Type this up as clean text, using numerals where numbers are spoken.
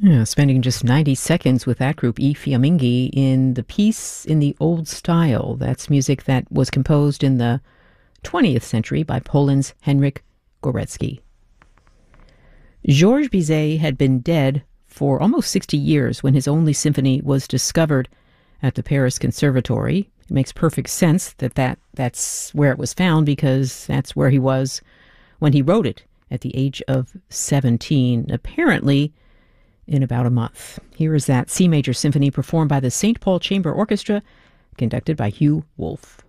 Yeah, spending just 90 seconds with that group, E Fiammingi, in the piece in the old style. That's music that was composed in the 20th century by Poland's Henryk Górecki. Georges Bizet had been dead for almost 60 years when his only symphony was discovered at the Paris Conservatory. It makes perfect sense that's where it was found, because that's where he was when he wrote it at the age of 17, apparently in about a month. Here is that C major symphony performed by the St. Paul Chamber Orchestra, conducted by Hugh Wolf.